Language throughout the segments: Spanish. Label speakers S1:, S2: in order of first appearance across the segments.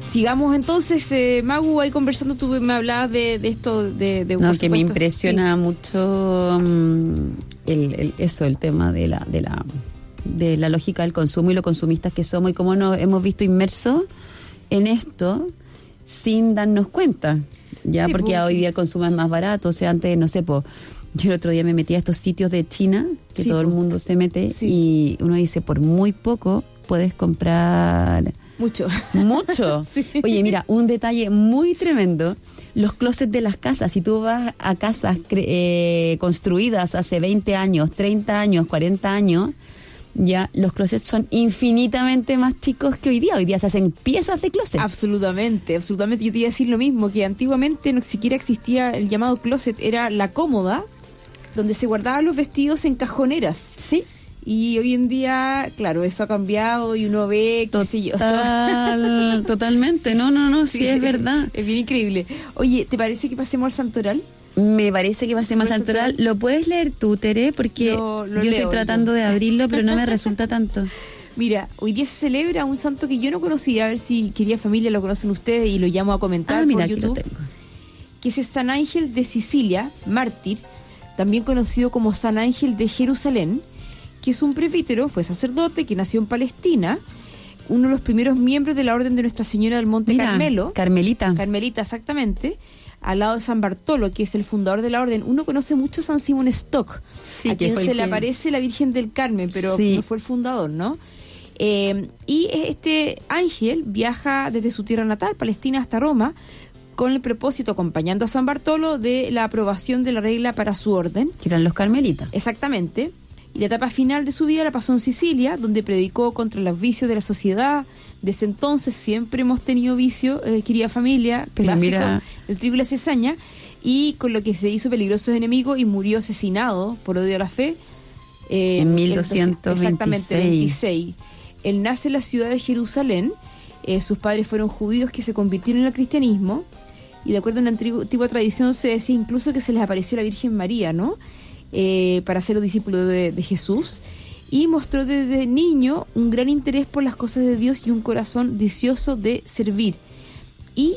S1: sigamos entonces, Magu, ahí conversando, tú me hablabas de esto de
S2: no,
S1: por
S2: que me
S1: supuesto,
S2: impresiona mucho el tema de la lógica del consumo y lo consumistas que somos y cómo nos hemos visto inmersos en esto sin darnos cuenta, ya, sí, porque hoy día el consumo es más barato. O sea, antes, no sé, yo el otro día me metí a estos sitios de China que todo el mundo se mete, y uno dice, por muy poco puedes comprar
S1: mucho.
S2: Sí. Oye, mira, un detalle muy tremendo, los closets de las casas. Si tú vas a casas construidas hace 20 años, 30 años, 40 años, ya los closets son infinitamente más chicos que hoy día. Hoy día se hacen piezas de closet.
S1: Absolutamente. Yo te iba a decir lo mismo, que antiguamente no siquiera existía el llamado closet, era la cómoda donde se guardaban los vestidos en cajoneras.
S2: Sí.
S1: Y hoy en día, claro, eso ha cambiado y uno ve, qué sé yo.
S2: Totalmente. No, sí es verdad.
S1: Es bien increíble. Oye, ¿te parece que pasemos al santoral?
S2: Me parece que pasemos al santoral. ¿Lo puedes leer tú, Tere? Porque yo estoy tratando de abrirlo, pero no me resulta tanto.
S1: Mira, hoy día se celebra un santo que yo no conocía, a ver si querida familia lo conocen ustedes y lo llamo a comentar
S2: mira,
S1: por YouTube.
S2: aquí lo tengo.
S1: Que es San Ángel de Sicilia, mártir, también conocido como San Ángel de Jerusalén, que es un presbítero, fue sacerdote, que nació en Palestina, uno de los primeros miembros de la Orden de Nuestra Señora del Monte Carmelo.
S2: Carmelita,
S1: exactamente, al lado de San Bartolo, que es el fundador de la Orden. Uno conoce mucho a San Simón Stock, sí, a quien se le aparece la Virgen del Carmen, pero no fue el fundador, ¿no? Y este ángel viaja desde su tierra natal, Palestina, hasta Roma, con el propósito, acompañando a San Bartolo, de la aprobación de la regla para su orden.
S2: Que eran los carmelitas.
S1: Exactamente. Y la etapa final de su vida la pasó en Sicilia, donde predicó contra los vicios de la sociedad. Desde entonces siempre hemos tenido vicio, querida familia, clásico, el trigo y la cizaña, y con lo que se hizo peligrosos enemigos y murió asesinado por odio a la fe.
S2: En 1226.
S1: Exactamente, 26. Él nace en la ciudad de Jerusalén. Sus padres fueron judíos que se convirtieron al cristianismo, y de acuerdo a una antigua tradición se decía incluso que se les apareció la Virgen María, ¿no? Para ser los discípulos de Jesús, y mostró desde niño un gran interés por las cosas de Dios y un corazón deseoso de servir. Y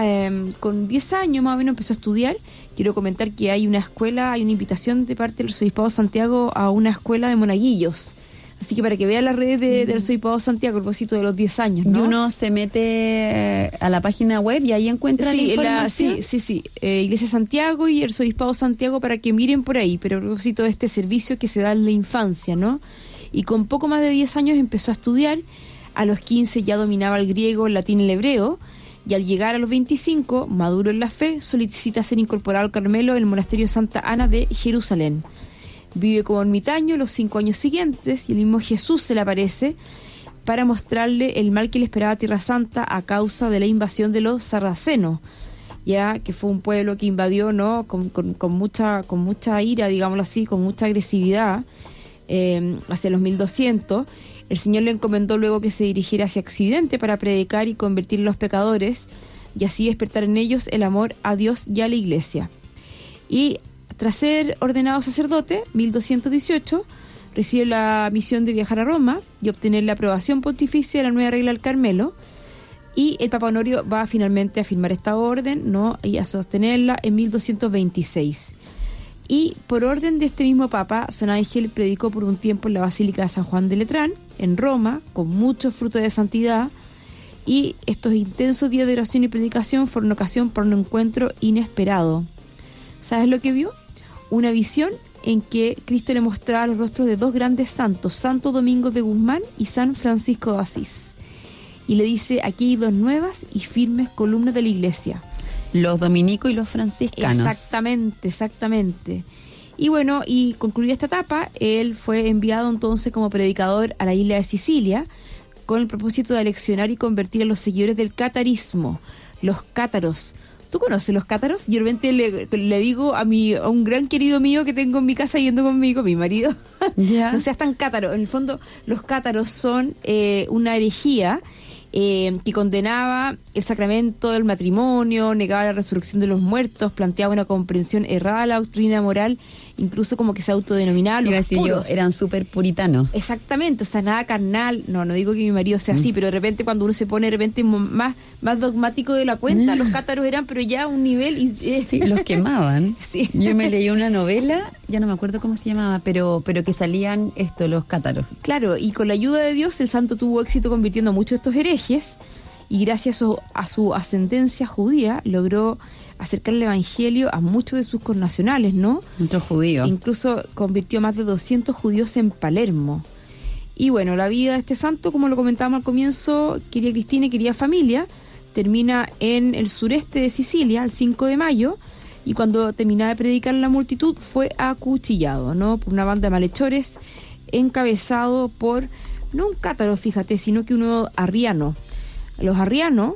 S1: con 10 años más o menos empezó a estudiar. Quiero comentar que hay una escuela, hay una invitación de parte del Arzobispado de Santiago a una escuela de monaguillos. Así que para que vean las redes del Arzobispado de Santiago, a propósito de los 10 años, ¿no?
S2: Y uno se mete a la página web y ahí encuentra la información.
S1: Sí. Iglesia Santiago y el Arzobispado de Santiago, para que miren por ahí, pero a propósito de este servicio que se da en la infancia, ¿no? Y con poco más de 10 años empezó a estudiar. A los 15 ya dominaba el griego, el latín y el hebreo. Y al llegar a los 25, maduro en la fe, solicita ser incorporado al Carmelo en el monasterio Santa Ana de Jerusalén. Vive como ermitaño los 5 años siguientes, y el mismo Jesús se le aparece para mostrarle el mal que le esperaba a Tierra Santa a causa de la invasión de los sarracenos, ya que fue un pueblo que invadió, ¿no? con mucha ira, digámoslo así, con mucha agresividad, hacia los 1200. El Señor le encomendó luego que se dirigiera hacia Occidente para predicar y convertir a los pecadores, y así despertar en ellos el amor a Dios y a la Iglesia. Y tras ser ordenado sacerdote, 1218, recibe la misión de viajar a Roma y obtener la aprobación pontificia de la nueva regla del Carmelo, y el Papa Honorio va finalmente a firmar esta orden, ¿no? Y a sostenerla en 1226. Y por orden de este mismo Papa, San Ángel predicó por un tiempo en la Basílica de San Juan de Letrán, en Roma, con muchos frutos de santidad, y estos intensos días de oración y predicación fueron ocasión para un encuentro inesperado. ¿Sabes lo que vio? Una visión en que Cristo le mostraba los rostros de 2 grandes santos, Santo Domingo de Guzmán y San Francisco de Asís. Y le dice, aquí hay 2 nuevas y firmes columnas de la Iglesia.
S2: Los dominicos y los franciscanos.
S1: Exactamente. Y bueno, y concluida esta etapa, él fue enviado entonces como predicador a la isla de Sicilia, con el propósito de aleccionar y convertir a los seguidores del catarismo, los cátaros. ¿Tú conoces los cátaros? Yo de repente le digo a un gran querido mío que tengo en mi casa yendo conmigo, mi marido, no seas tan cátaro. En el fondo, los cátaros son una herejía que condenaba el sacramento del matrimonio, negaba la resurrección de los muertos, planteaba una comprensión errada de la doctrina moral incluso como que se autodenominaban
S2: Iba a
S1: los
S2: decir yo,
S1: puros.
S2: eran súper puritanos.
S1: Exactamente, o sea, nada carnal. No digo que mi marido sea así, pero de repente cuando uno se pone de repente más dogmático de la cuenta, los cátaros eran, pero ya a un nivel...
S2: Sí, los quemaban.
S1: Sí.
S2: Yo me leí una novela, ya no me acuerdo cómo se llamaba, pero que salían los cátaros.
S1: Claro, y con la ayuda de Dios el santo tuvo éxito convirtiendo a muchos de estos herejes, y gracias a su ascendencia judía logró acercar el evangelio a muchos de sus connacionales, ¿no?
S2: Muchos judíos.
S1: Incluso convirtió a más de 200 judíos en Palermo. Y bueno, la vida de este santo, como lo comentábamos al comienzo, quería Cristina y quería familia, termina en el sureste de Sicilia, el 5 de mayo, y cuando terminaba de predicar a la multitud fue acuchillado, ¿no? Por una banda de malhechores, encabezado por, no un cátaro, fíjate, sino que uno arriano. Los arrianos,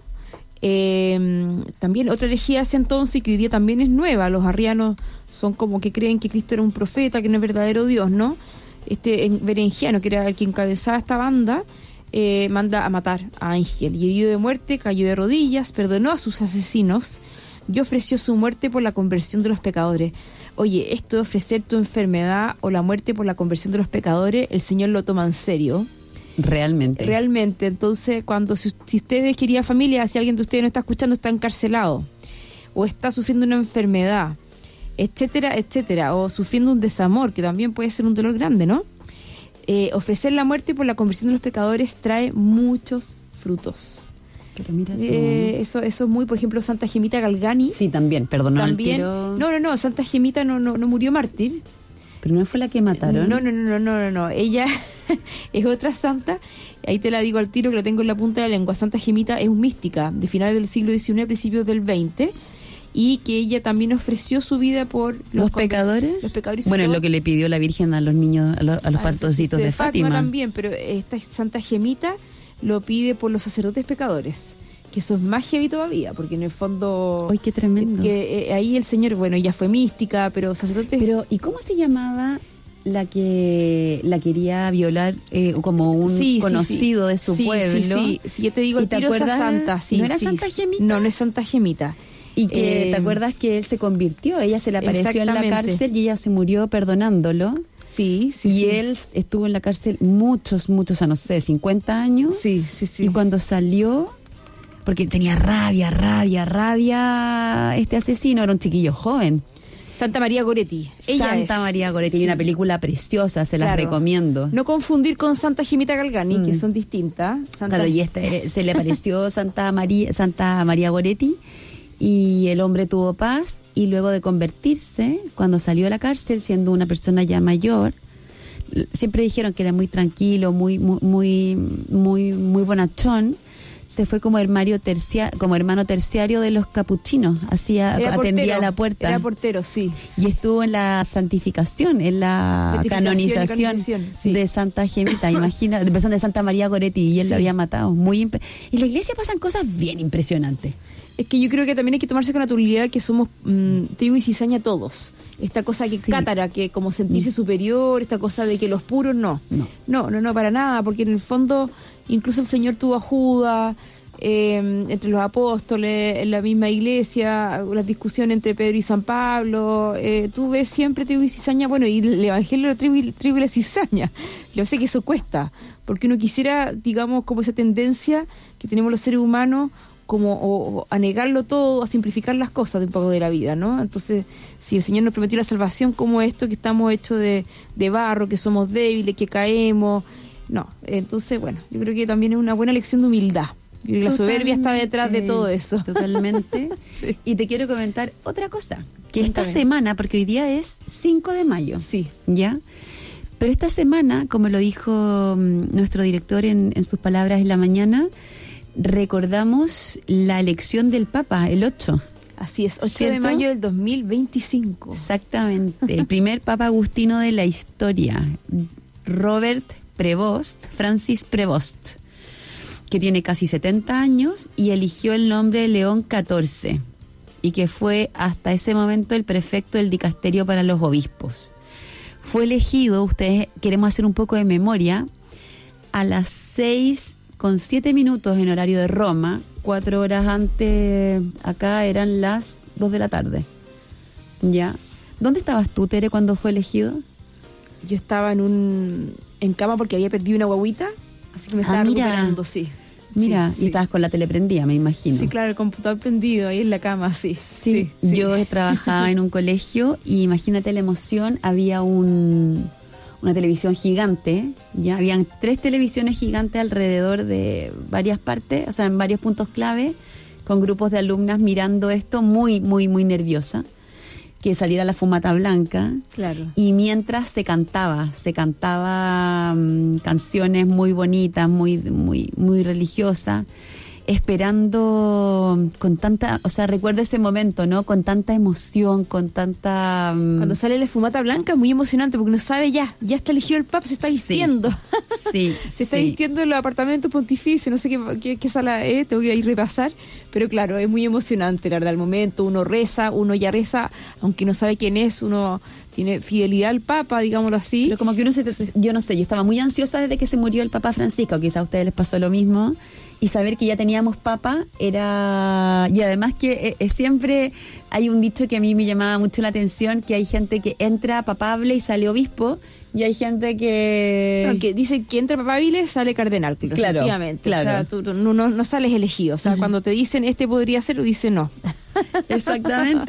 S1: también otra herejía hace entonces, que hoy día también es nueva. Los arrianos son como que creen que Cristo era un profeta, que no es verdadero Dios, ¿no? Berengiano, que era el que encabezaba esta banda, manda a matar a Ángel, y herido de muerte cayó de rodillas, perdonó a sus asesinos y ofreció su muerte por la conversión de los pecadores. Oye, esto de ofrecer tu enfermedad o la muerte por la conversión de los pecadores, el Señor lo toma en serio.
S2: Realmente.
S1: Realmente. Entonces, si ustedes querían familia, si alguien de ustedes no está escuchando, está encarcelado o está sufriendo una enfermedad, etcétera, etcétera, o sufriendo un desamor, que también puede ser un dolor grande, ¿no? Ofrecer la muerte por la conversión de los pecadores trae muchos frutos.
S2: Pero mira tú.
S1: Eso es muy, por ejemplo, Santa Gemita Galgani.
S2: Sí, también, perdonó al
S1: También.
S2: tiro.
S1: No, Santa Gemita no murió mártir.
S2: Pero no fue la que mataron.
S1: No. Ella es otra santa. Ahí te la digo al tiro, que la tengo en la punta de la lengua. Santa Gemita es un mística de finales del siglo XIX, principios del XX, y que ella también ofreció su vida por
S2: los pecadores.
S1: Los pecadores.
S2: Bueno, es lo que le pidió la Virgen a los niños, a los pastorcitos de Fátima.
S1: También, pero esta Santa Gemita lo pide por los sacerdotes pecadores, que eso es más heavy todavía, porque en el fondo...
S2: ¡Ay, qué tremendo!
S1: Que ahí el Señor, bueno, ella fue mística, pero sacerdotes...
S2: Pero, ¿y cómo se llamaba la que la quería violar como un conocido de su pueblo?
S1: Sí, yo te digo el tiro esa santa. Sí,
S2: ¿no era Santa Gemita?
S1: No es Santa Gemita.
S2: Y que, ¿te acuerdas que él se convirtió? Ella se le apareció en la cárcel y ella se murió perdonándolo.
S1: Sí.
S2: Y él estuvo en la cárcel muchos, no sé, 50 años.
S1: Sí.
S2: Y cuando salió... Porque tenía rabia, este asesino, era un chiquillo joven.
S1: Santa María Goretti.
S2: María Goretti, tiene una película preciosa, se las recomiendo.
S1: No confundir con Santa Gemita Galgani, que son distintas.
S2: Claro, y se le apareció Santa María Goretti, y el hombre tuvo paz, y luego de convertirse, cuando salió de la cárcel, siendo una persona ya mayor, siempre dijeron que era muy tranquilo, muy bonachón. Se fue como hermano terciario de los capuchinos, atendía a la puerta.
S1: Era portero, sí.
S2: Y estuvo en la santificación, en la canonización de Santa Gemita, de Santa María Goretti, y él lo había matado. Y en la iglesia pasan cosas bien impresionantes.
S1: Es que yo creo que también hay que tomarse con naturalidad que somos trigo y cizaña todos. Esta cosa que cátara, que como sentirse superior, esta cosa de que los puros no, para nada, porque en el fondo incluso el Señor tuvo a Judas, entre los apóstoles, en la misma iglesia, las discusiones entre Pedro y San Pablo, tú ves siempre trigo y cizaña, bueno, y el evangelio de trigo y la cizaña. Yo sé que eso cuesta, porque uno quisiera, digamos, como esa tendencia que tenemos los seres humanos, como a negarlo todo, a simplificar las cosas de un poco de la vida, ¿no? Entonces, si el Señor nos prometió la salvación como esto, que estamos hechos de barro, que somos débiles, que caemos, no. Entonces, bueno, yo creo que también es una buena lección de humildad. Yo creo que la soberbia está detrás de todo eso.
S2: Totalmente. Sí. Y te quiero comentar otra cosa, que esta semana, porque hoy día es 5 de mayo.
S1: Sí.
S2: ¿Ya? Pero esta semana, como lo dijo nuestro director en sus palabras en la mañana, recordamos la elección del Papa, el 8.
S1: Así es, 8 de mayo del 2025.
S2: Exactamente, el primer Papa Agustino de la historia, Francis Prevost, que tiene casi 70 años y eligió el nombre de León XIV, y que fue hasta ese momento el prefecto del dicasterio para los obispos. Fue elegido, ustedes queremos hacer un poco de memoria, a las 6:07 en horario de Roma. 4 horas antes, acá eran las 2 de la tarde. ¿Ya? ¿Dónde estabas tú, Tere, cuando fue elegido?
S1: Yo estaba en cama porque había perdido una guaguita, así que me estaba recuperando, sí.
S2: Mira,
S1: sí.
S2: Y estabas con la tele prendida, me imagino.
S1: Sí, claro, el computador prendido ahí en la cama, sí.
S2: Sí. Yo trabajaba en un colegio y imagínate la emoción, había una televisión gigante, ya habían 3 televisiones gigantes alrededor de varias partes, o sea, en varios puntos clave, con grupos de alumnas mirando esto muy, muy, muy nerviosa, que saliera la fumata blanca.
S1: Claro.
S2: Y mientras se cantaba canciones muy bonitas, muy, muy, muy religiosas, esperando con tanta, o sea, recuerdo ese momento, ¿no? Con tanta emoción, con tanta...
S1: Cuando sale la fumata blanca es muy emocionante porque uno sabe ya está elegido el Papa, se está vistiendo.
S2: Sí,
S1: se está vistiendo en los apartamentos pontificios, no sé qué sala es, tengo que ir a repasar, pero claro, es muy emocionante, la verdad, el momento, uno ya reza, aunque no sabe quién es, uno tiene fidelidad al Papa, digámoslo así.
S2: Pero como que yo no sé, yo estaba muy ansiosa desde que se murió el Papa Francisco, quizá a ustedes les pasó lo mismo, y saber que ya teníamos Papa era... Y además que siempre hay un dicho que a mí me llamaba mucho la atención, que hay gente que entra papable y sale obispo, y hay gente que...
S1: No, que dice que entra papabile sale cardenal,
S2: claro,
S1: efectivamente.
S2: Claro.
S1: O sea, tú no sales elegido. O sea, cuando te dicen este podría ser, o dice no.
S2: Exactamente.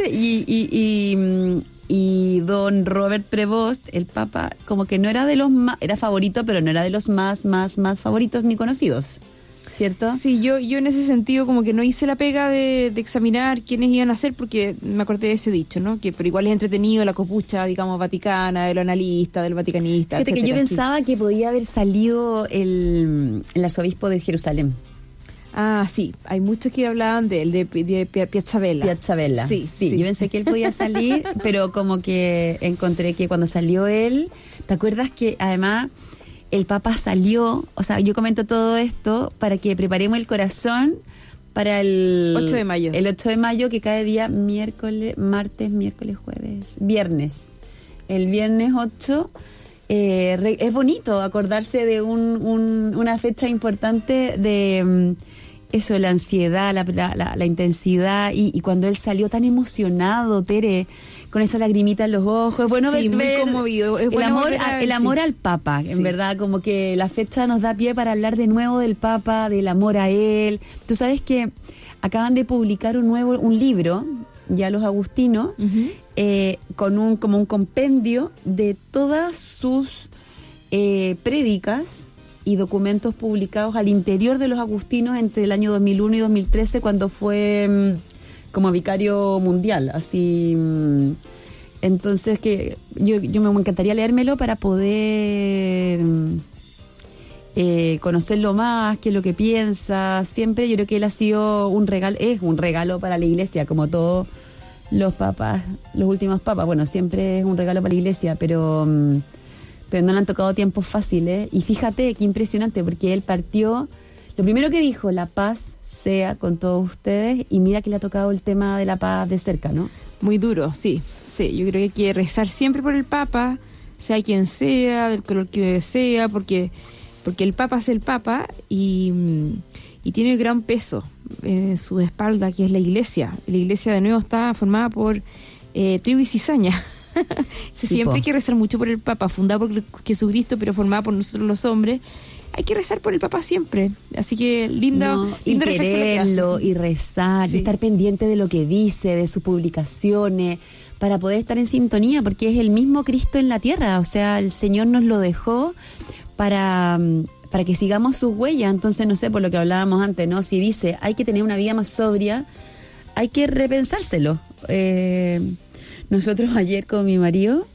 S2: Y don Robert Prevost, el Papa, como que no era de los más... Era favorito, pero no era de los más favoritos ni conocidos. ¿Cierto?
S1: Sí, yo en ese sentido como que no hice la pega de examinar quiénes iban a ser porque me acordé de ese dicho, ¿no? Pero igual es entretenido la copucha, digamos, vaticana, de lo analista, del vaticanista,
S2: Fíjate que yo pensaba que podía haber salido el arzobispo de Jerusalén.
S1: Ah, sí, hay muchos que hablaban de él, de Piazzabella.
S2: Piazzabella, sí.
S1: Sí.
S2: Yo pensé que él podía salir, pero como que encontré que cuando salió él, ¿te acuerdas que además... El Papa salió, o sea, yo comento todo esto para que preparemos el corazón para el
S1: 8 de mayo.
S2: El 8 de mayo, que cae día martes, miércoles, jueves, viernes. El viernes 8 es bonito acordarse de una fecha importante de eso, la ansiedad, la intensidad, y cuando él salió tan emocionado, Tere, con esa lagrimita en los ojos, es bueno
S1: sí,
S2: ver
S1: muy conmovido. Es
S2: el amor al Papa, en verdad, como que la fecha nos da pie para hablar de nuevo del Papa, del amor a él. Tú sabes que acaban de publicar un libro, ya los agustinos, como un compendio de todas sus prédicas y documentos publicados al interior de los agustinos entre el año 2001 y 2013, cuando fue como vicario mundial, así. Entonces que yo me encantaría leérmelo para poder conocerlo más, qué es lo que piensa. Siempre yo creo que él ha sido es un regalo para la Iglesia, como todos los papas, los últimos papas. Bueno, siempre es un regalo para la Iglesia, pero no le han tocado tiempos fáciles. Y fíjate qué impresionante, porque él partió, lo primero que dijo, la paz sea con todos ustedes, y mira que le ha tocado el tema de la paz de cerca, ¿no?
S1: Muy duro, sí. Yo creo que hay que rezar siempre por el Papa, sea quien sea, del color que sea, porque el Papa es el Papa y tiene gran peso en su espalda, que es la Iglesia. La Iglesia, de nuevo, está formada por tribu y cizaña. Siempre hay que rezar mucho por el Papa, fundada por Jesucristo, pero formada por nosotros los hombres. Hay que rezar por el Papa siempre. Así que linda
S2: y quererlo, y rezar, y estar pendiente de lo que dice, de sus publicaciones, para poder estar en sintonía, porque es el mismo Cristo en la tierra. O sea, el Señor nos lo dejó para que sigamos sus huellas. Entonces, no sé, por lo que hablábamos antes, ¿no? Si dice, hay que tener una vida más sobria, hay que repensárselo. Nosotros ayer con mi marido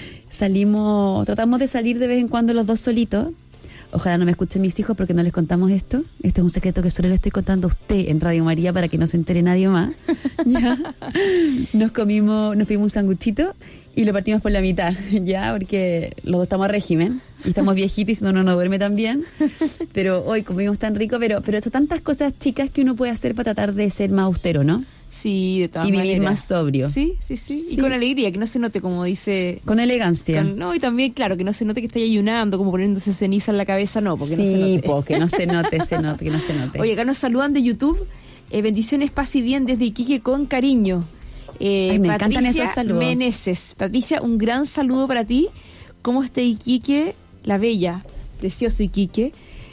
S2: tratamos de salir de vez en cuando los dos solitos. Ojalá no me escuchen mis hijos porque no les contamos esto. Este es un secreto que solo le estoy contando a usted en Radio María para que no se entere nadie más. ¿Ya? Nos pedimos un sanguchito y lo partimos por la mitad, ya, porque los dos estamos a régimen y estamos viejitos y si no duerme tan bien. Pero hoy comimos tan rico, pero son tantas cosas chicas que uno puede hacer para tratar de ser más austero, ¿no?
S1: Sí, de todas
S2: y
S1: maneras.
S2: Vivir más sobrio.
S1: Sí. Y con alegría, que no se note, como dice...
S2: Con elegancia.
S1: Y también, claro, que no se note que está ayunando, como poniéndose ceniza en la cabeza, no, porque
S2: sí,
S1: no se note.
S2: Que no se note, que no se note.
S1: Oye, acá nos saludan de YouTube. Bendiciones, paz y bien desde Iquique con cariño.
S2: Me encantan esos saludos.
S1: Meneses. Patricia, un gran saludo para ti. ¿Cómo está Iquique? La bella, precioso Iquique.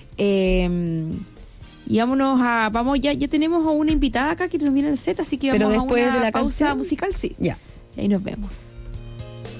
S1: Y vamos, ya tenemos a una invitada acá que nos viene en Z, así que
S2: pero
S1: vamos
S2: después
S1: a una
S2: de la
S1: pausa
S2: canción
S1: musical, sí.
S2: Ya.
S1: Y ahí nos vemos.